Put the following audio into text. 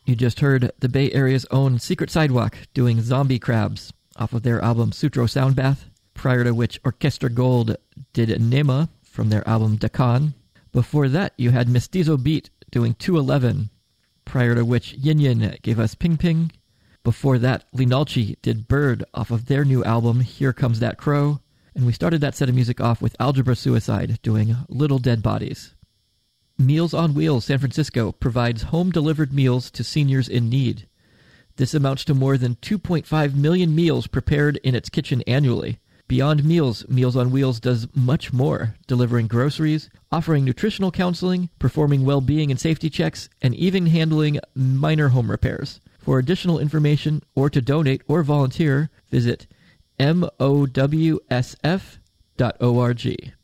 You just heard the Bay Area's own Secret Sidewalk doing Zombie Crabs off of their album Sutro Soundbath, prior to which Orchestra Gold did Nema from their album Dakan. Before that, you had Mestizo Beat doing 211, prior to which Yin Yin gave us Ping Ping. Before that, Linalchi did Bird off of their new album Here Comes That Crow. And we started that set of music off with Algebra Suicide doing Little Dead Bodies. Meals on Wheels San Francisco provides home-delivered meals to seniors in need. This amounts to more than 2.5 million meals prepared in its kitchen annually. Beyond meals, Meals on Wheels does much more, delivering groceries, offering nutritional counseling, performing well-being and safety checks, and even handling minor home repairs. For additional information or to donate or volunteer, visit mowsf.org.